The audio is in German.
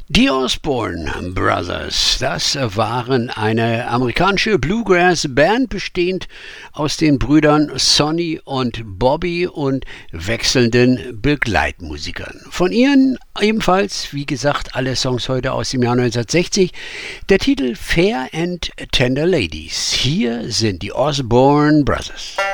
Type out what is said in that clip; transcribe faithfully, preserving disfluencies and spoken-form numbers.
Die Osborne Brothers, das waren eine amerikanische Bluegrass-Band, bestehend aus den Brüdern Sonny und Bobby und wechselnden Begleitmusikern. Von ihnen ebenfalls, wie gesagt, alle Songs heute aus dem Jahr neunzehnhundertsechzig. Der Titel Fair and Tender Ladies. Hier sind die Osborne Brothers.